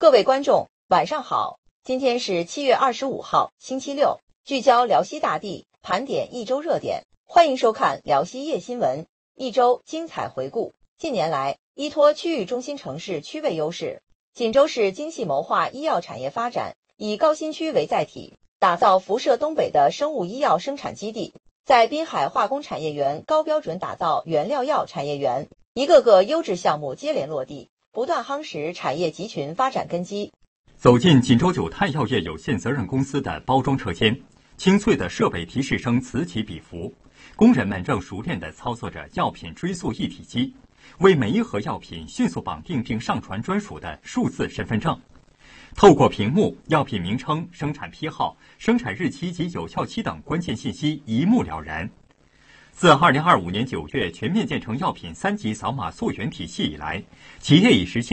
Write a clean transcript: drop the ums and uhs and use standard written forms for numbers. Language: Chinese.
各位观众，晚上好！今天是7月25号，星期六，聚焦辽西大地，盘点一周热点，欢迎收看辽西夜新闻，一周精彩回顾。近年来，依托区域中心城市区位优势，锦州市精细谋划医药产业发展，以高新区为载体，打造辐射东北的生物医药生产基地，在滨海化工产业园高标准打造原料药产业园，一个个优质项目接连落地，不断夯实产业集群发展根基。 走进锦州九泰药业有限责任公司的包装车间，清脆的设备提示声此起彼伏，工人们正熟练地操作着药品追溯一体机，为每一盒药品迅速绑定并上传专属的数字身份证。透过屏幕，药品名称、生产批号、生产日期及有效期等关键信息一目了然。自2025年9月全面建成药品3级扫码溯源体系以来，企业已实现